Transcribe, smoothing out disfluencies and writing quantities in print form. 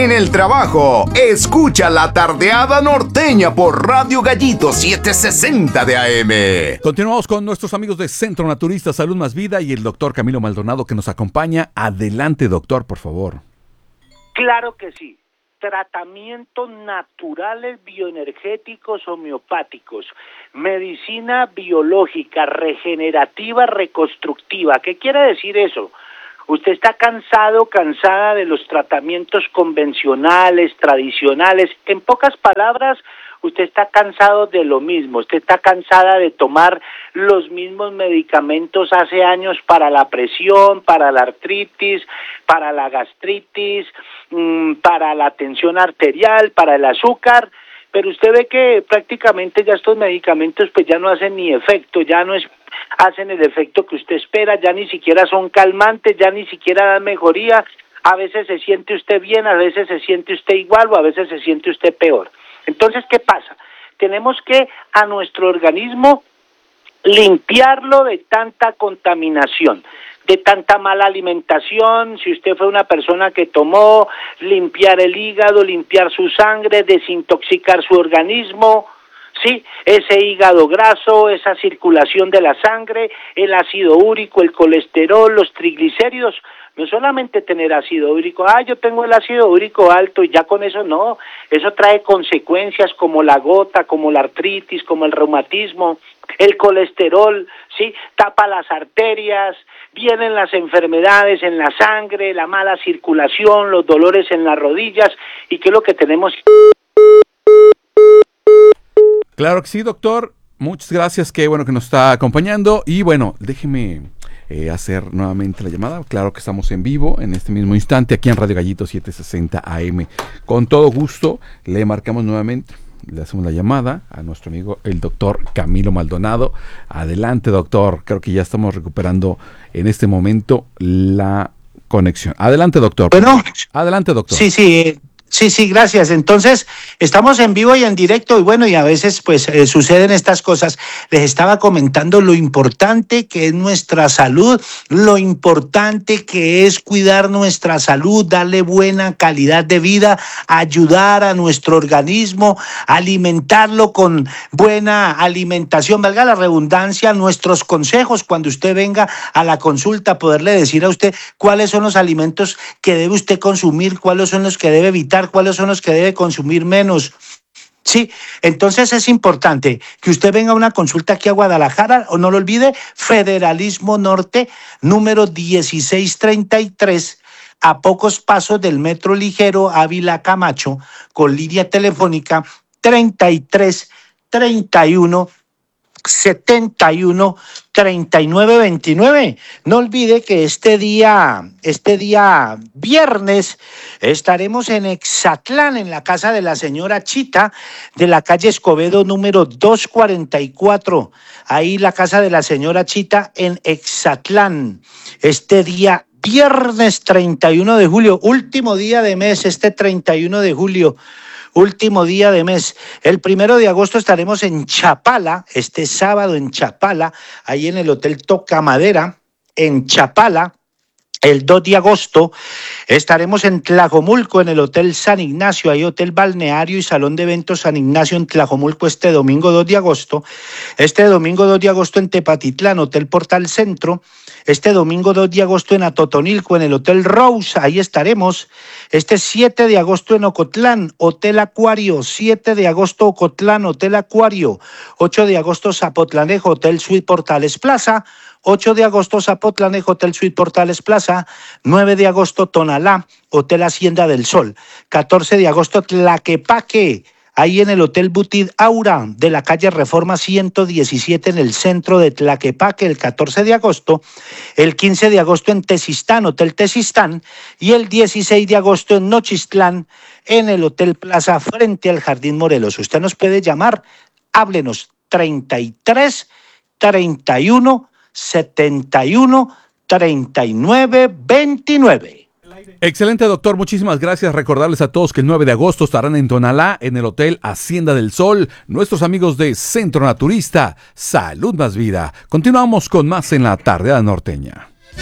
en el trabajo. Escucha La Tardeada Norteña por Radio Gallito 760 de AM. Continuamos con nuestros amigos de Centro Naturista Salud Más Vida y el doctor Camilo Maldonado que nos acompaña. Adelante, doctor, por favor. Claro que sí. Tratamientos naturales bioenergéticos homeopáticos, medicina biológica, regenerativa, reconstructiva. ¿Qué quiere decir eso? Usted está cansada de los tratamientos convencionales, tradicionales. En pocas palabras, usted está cansado de lo mismo. Usted está cansada de tomar los mismos medicamentos hace años para la presión, para la artritis, para la gastritis, para la tensión arterial, para el azúcar. Pero usted ve que prácticamente ya estos medicamentos pues ya no hacen ni efecto, ya no hacen el efecto que usted espera, ya ni siquiera son calmantes, ya ni siquiera dan mejoría. A veces se siente usted bien, a veces se siente usted igual o a veces se siente usted peor. Entonces, ¿qué pasa? Tenemos que a nuestro organismo limpiarlo de tanta contaminación, de tanta mala alimentación. Si usted fue una persona que tomó, limpiar el hígado, limpiar su sangre, desintoxicar su organismo, sí, ese hígado graso, esa circulación de la sangre, el ácido úrico, el colesterol, los triglicéridos. No solamente tener ácido úrico, yo tengo el ácido úrico alto y ya con eso no, eso trae consecuencias como la gota, como la artritis, como el reumatismo, el colesterol, sí, tapa las arterias, vienen las enfermedades en la sangre, la mala circulación, los dolores en las rodillas, y ¿qué es lo que tenemos? Claro que sí, doctor, muchas gracias, qué bueno que nos está acompañando, y bueno, déjeme hacer nuevamente la llamada. Claro que estamos en vivo en este mismo instante aquí en Radio Gallito 760 AM. Con todo gusto le marcamos nuevamente, le hacemos la llamada a nuestro amigo el doctor Camilo Maldonado. Adelante, doctor, creo que ya estamos recuperando en este momento la conexión. Adelante, doctor. Bueno, adelante, doctor. Sí, gracias. Entonces, estamos en vivo y en directo y bueno, y a veces pues suceden estas cosas. Les estaba comentando lo importante que es nuestra salud, lo importante que es cuidar nuestra salud, darle buena calidad de vida, ayudar a nuestro organismo, alimentarlo con buena alimentación, valga la redundancia, nuestros consejos cuando usted venga a la consulta, poderle decir a usted cuáles son los alimentos que debe usted consumir, cuáles son los que debe evitar, cuáles son los que debe consumir menos. Sí, entonces es importante que usted venga a una consulta aquí a Guadalajara, o no lo olvide, Federalismo Norte, número 1633, a pocos pasos del metro ligero Ávila Camacho, con línea telefónica 33 31 71 39 29. No olvide que este día viernes estaremos en Exatlán, en la casa de la señora Chita, de la calle Escobedo número 244. Ahí la casa de la señora Chita en Exatlán. Este día viernes 31 de julio, último día de mes, este 31 de julio. Último día de mes. El 1 de agosto estaremos en Chapala, este sábado en Chapala, ahí en el Hotel Tocamadera, en Chapala. El 2 de agosto estaremos en Tlajomulco, en el Hotel San Ignacio, hay Hotel Balneario y Salón de Eventos San Ignacio en Tlajomulco este domingo 2 de agosto. Este domingo 2 de agosto en Tepatitlán, Hotel Portal Centro. Este domingo 2 de agosto en Atotonilco, en el Hotel Rose, ahí estaremos. Este 7 de agosto en Ocotlán, Hotel Acuario. 7 de agosto Ocotlán, Hotel Acuario. 8 de agosto Zapotlanejo, Hotel Suite Portales Plaza. 8 de agosto Zapotlanejo, Hotel Suite Portales Plaza. 9 de agosto Tonalá, Hotel Hacienda del Sol. 14 de agosto Tlaquepaque, ahí en el Hotel Butit Aura de la calle Reforma 117 en el centro de Tlaquepaque, el 14 de agosto. El 15 de agosto en Tezistán, Hotel Tezistán. Y el 16 de agosto en Nochistlán, en el Hotel Plaza frente al Jardín Morelos. Usted nos puede llamar, háblenos, 33 31 71 39 29. Excelente, doctor, muchísimas gracias. Recordarles a todos que el 9 de agosto estarán en Tonalá, en el Hotel Hacienda del Sol, nuestros amigos de Centro Naturista Salud Más Vida. Continuamos con más en La Tardeada Norteña.